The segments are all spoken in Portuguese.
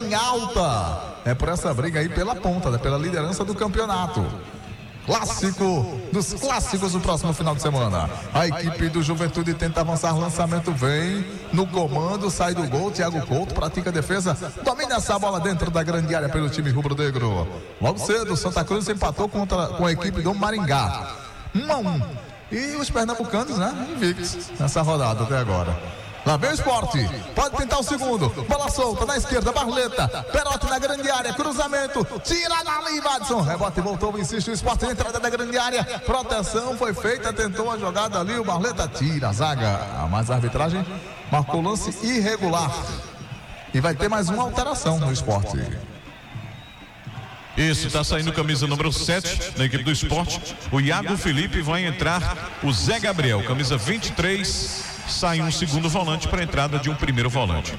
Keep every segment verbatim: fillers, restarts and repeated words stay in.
bem alta. É por essa briga aí pela ponta, né? Pela liderança do campeonato. Clássico dos clássicos do próximo final de semana. A equipe do Juventude tenta avançar, lançamento vem no comando, sai do gol, Thiago Couto pratica a defesa, domina essa bola dentro da grande área pelo time rubro-negro. Logo cedo, Santa Cruz empatou contra, com a equipe do Maringá, um a um. E os pernambucanos, né, invictos nessa rodada até agora. Lá vem o Sport, pode tentar o segundo, bola solta na esquerda, Barleta, Perotti na grande área, cruzamento, tira dali, Vadson, rebote, voltou, insiste o Sport na entrada da grande área, proteção foi feita, tentou a jogada ali, o Barleta tira a zaga, mas a arbitragem marcou lance irregular, e vai ter mais uma alteração no Sport. Isso, está saindo camisa número sete na equipe do Sport, o Iago Felipe, vai entrar o Zé Gabriel, camisa vinte e três, sai um segundo volante para a entrada de um primeiro volante.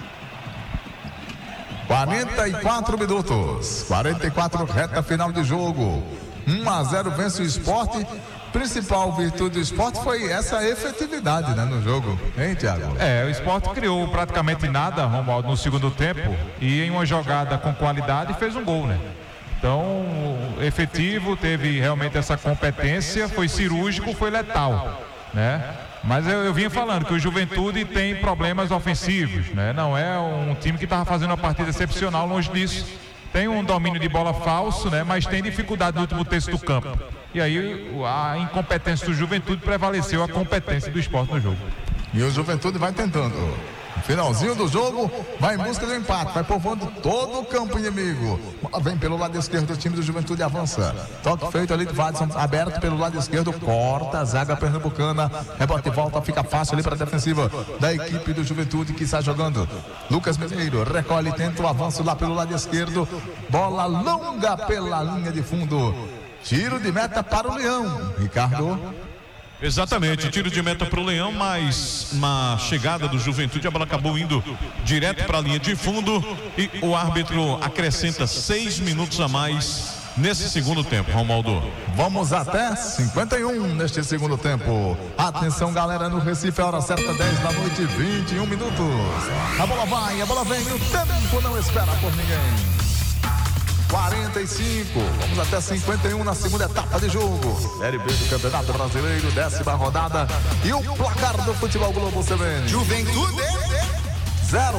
quarenta e quatro minutos, quarenta e quatro, reta final de jogo, um a zero vence o Sport. Principal virtude do Sport foi essa efetividade, né, no jogo, hein, Thiago? É, o Sport criou praticamente nada, Romualdo, no segundo tempo, e em uma jogada com qualidade fez um gol, né? Então, efetivo, teve realmente essa competência, foi cirúrgico, foi letal, né? Mas eu, eu vinha falando que o Juventude tem problemas ofensivos, né? Não é um time que estava fazendo uma partida excepcional, longe disso. Tem um domínio de bola falso, né? Mas tem dificuldade no último terço do campo. E aí a incompetência do Juventude prevaleceu a competência do Sport no jogo. E o Juventude vai tentando. Finalzinho do jogo, vai em busca do empate, vai povoando todo o campo inimigo. Vem pelo lado esquerdo, o time do Juventude avança. Toque feito ali do Vadson, aberto pelo lado esquerdo, corta a zaga pernambucana. Rebote e volta, fica fácil ali para a defensiva da equipe do Juventude que está jogando. Lucas Mineiro recolhe, tenta o avanço lá pelo lado esquerdo. Bola longa pela linha de fundo. Tiro de meta para o Leão, Ricardo. Exatamente, tiro de meta para o Leão, mas uma chegada do Juventude, a bola acabou indo direto para a linha de fundo e o árbitro acrescenta seis minutos a mais nesse segundo tempo, Romualdo. Vamos até cinquenta e um neste segundo tempo. Atenção, galera, no Recife, a hora certa, dez da noite, vinte e um minutos. A bola vai, a bola vem, o tempo não espera por ninguém. quarenta e cinco, vamos até cinquenta e um na segunda etapa de jogo. Série B do Campeonato Brasileiro, décima rodada. E o placar do Futebol Globo C B N. Juventude zero.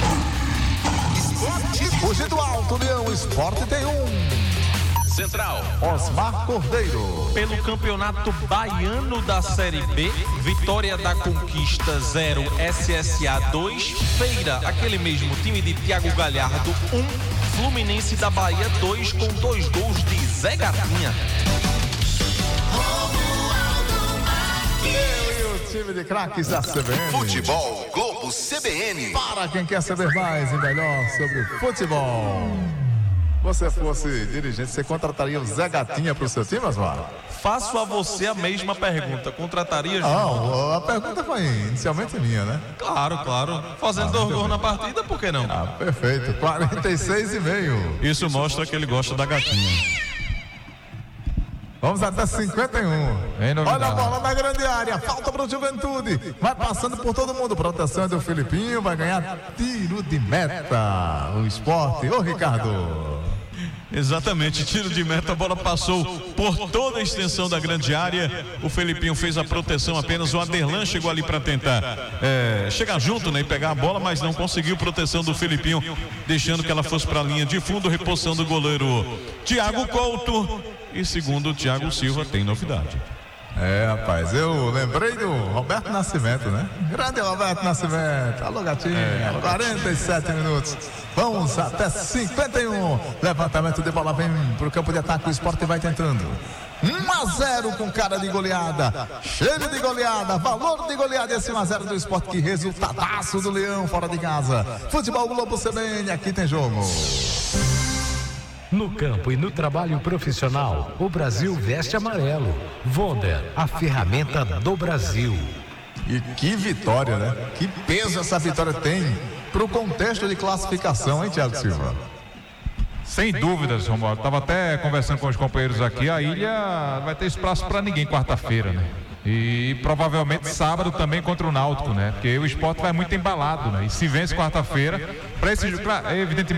Fugido alto, Leão, Sport tem um. Central, Osmar Cordeiro. pelo Campeonato Baiano da Série B, Vitória da Conquista zero, S S A dois, Feira, aquele mesmo time de Thiago Galhardo um, Fluminense da Bahia dois, com dois gols de Zé Gatinha. Eu e o time de craques da C B N. Futebol Globo C B N. Para quem quer saber mais e melhor sobre futebol. Você fosse dirigente, você contrataria o Zé Gatinha para o seu time, Osmar? Faço a você a mesma pergunta. Contrataria, João? Não, a pergunta foi inicialmente minha, né? Claro, claro. Fazendo Ah, dois muito gols bem. na partida, por que não? Ah, perfeito. quarenta e seis e meio. Isso mostra que ele gosta da gatinha. Vamos até cinquenta e um. Bem novidade. Olha a bola na grande área. Falta para o Juventude. Vai passando por todo mundo. Proteção do Filipinho. Vai ganhar tiro de meta. O Sport. Ô, Ricardo. Exatamente, tiro de meta, a bola passou por toda a extensão da grande área. O Felipinho fez a proteção apenas, o Aderlan chegou ali para tentar é, chegar junto, né, e pegar a bola, mas não conseguiu. Proteção do Felipinho, deixando que ela fosse para a linha de fundo. Reposição do goleiro Thiago Couto. E segundo o Thiago Silva, tem novidade. É, rapaz, eu lembrei do Roberto Nascimento, né? Grande Roberto Nascimento. Alô, gatinho. É, quarenta e sete minutos. Vamos até cinquenta e um. Levantamento de bola vem pro campo de ataque. O Sport vai tentando. um a zero com cara de goleada. Cheiro de goleada. Valor de goleada. Esse um a zero do Sport. Que resultadaço do Leão fora de casa. Futebol Globo C B N. Aqui tem jogo. No campo e no trabalho profissional, o Brasil veste amarelo. Wonder, a ferramenta do Brasil. E que vitória, né? Que peso essa vitória tem pro contexto de classificação, hein, Thiago Silva? Sem dúvidas, Romualdo. Estava até conversando com os companheiros aqui. A Ilha vai ter espaço para ninguém quarta-feira, né? E provavelmente sábado também contra o Náutico, né? Porque o Sport vai muito embalado, né? E se vence quarta-feira, para esse jogo, evidentemente.